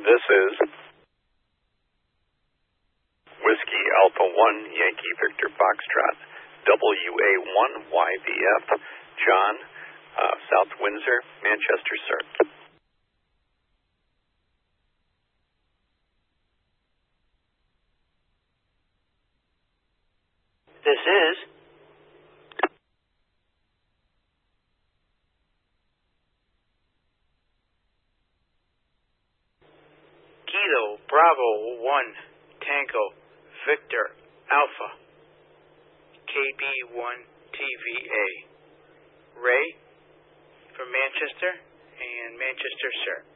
This is Whiskey Alpha 1 Yankee Victor Foxtrot, WA1YVF, John, South Windsor, Manchester, sir. This is Kilo Bravo 1 Tango Victor Alpha KB1 TVA. Ray from Manchester and Manchester, sir.